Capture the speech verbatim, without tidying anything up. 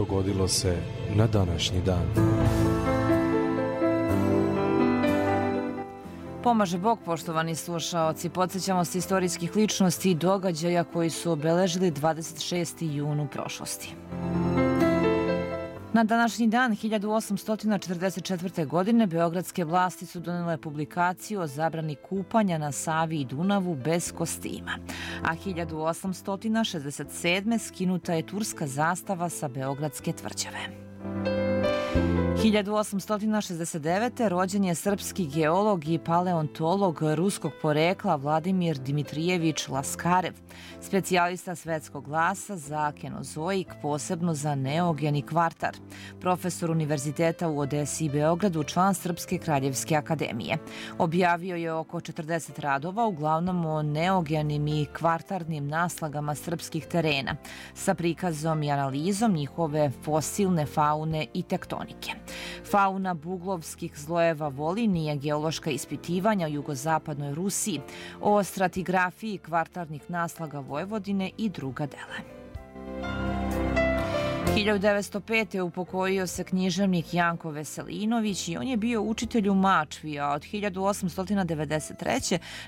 dogodilo se na današnji dan. Pomaže Bog, poštovani slušaoci. Podsjećamo se istorijskih ličnosti i događaja koji su obeležili dvadeset šesti jun u prošlosti. Na današnji dan hiljadu osamsto četrdeset četvrte. godine beogradske vlasti su donele publikaciju o zabrani kupanja na Savi i Dunavu bez kostima, a hiljadu osamsto šezdeset sedme. skinuta je turska zastava sa Beogradske tvrđave. hiljadu osamsto šezdeset devete. rođen je srpski geolog i paleontolog ruskog porekla Vladimir Dimitrijevič Laskarev, specijalista svetskog glasa za kenozoik, posebno za neogeni kvartar, profesor Univerziteta u Odesi i Beogradu, član Srpske kraljevske akademije. Objavio je oko četrdeset radova, uglavnom o neogenim i kvartarnim naslagama srpskih terena, sa prikazom i analizom njihove fosilne faune i tektonike. Fauna buglovskih zlojeva Volinije, geološka ispitivanja u jugozapadnoj Rusiji, o stratigrafiji kvartarnih naslaga Vojvodine i druga dela. hiljadu devetsto pete. upokojio se književnik Janko Veselinović i on je bio učitelj u Mačvi, a od hiljadu osamsto devedeset treće.